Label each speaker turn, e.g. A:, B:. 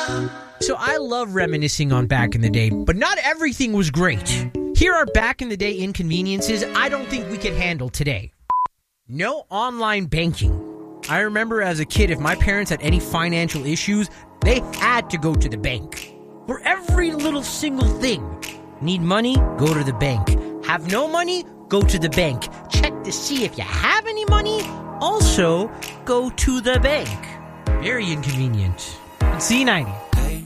A: So I love reminiscing on back in the day, but not everything was great. Here are back in the day inconveniences I don't think we can handle today. No online banking. I remember as a kid, if my parents had any financial issues, they had to go to the bank. For every little single thing. Need money? Go to the bank. Have no money? Go to the bank. Check to see if you have any money. Also, go to the bank. Very inconvenient. C90.